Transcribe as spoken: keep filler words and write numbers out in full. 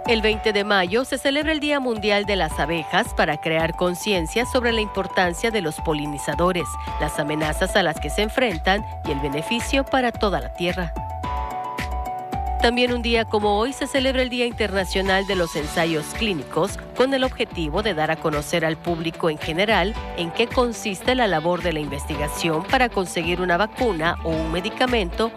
El veinte de mayo se celebra el Día Mundial de las Abejas para crear conciencia sobre la importancia de los polinizadores, las amenazas a las que se enfrentan y el beneficio para toda la tierra. También un día como hoy se celebra el Día Internacional de los Ensayos Clínicos con el objetivo de dar a conocer al público en general en qué consiste la labor de la investigación para conseguir una vacuna o un medicamento